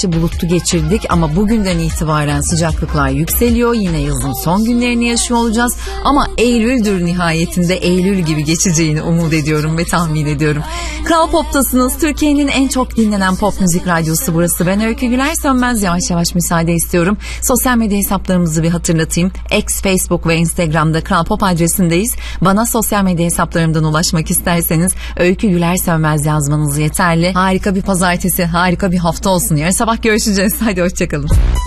yağışlı bulutlu geçirdik ama bugünden itibaren sıcaklıklar yükseliyor. Yine yazın son günlerini yaşıyor olacağız ama Eylül'dür nihayetinde, Eylül gibi geçeceğini umut ediyorum ve tahmin ediyorum. Kral Pop'tasınız. Türkiye'nin en çok dinlenen pop müzik radyosu burası. Ben Öykü Güler Sönmez. Yavaş yavaş müsaade istiyorum. Sosyal medya hesaplarımızı bir hatırlatayım. X, Facebook ve Instagram'da Kral Pop adresindeyiz. Bana sosyal medya hesaplarımdan ulaşmak isterseniz Öykü Güler Sönmez yazmanız yeterli. Harika bir pazartesi, harika bir hafta olsun. Yarın sabah görüşeceğiz. Hadi hoşçakalın.